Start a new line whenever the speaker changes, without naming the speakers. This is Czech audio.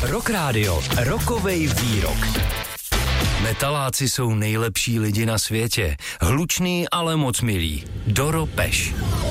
Rock Radio, rokovej výrok. Metaláci jsou nejlepší lidi na světě. Hlučný, ale moc milí. Doro Peš.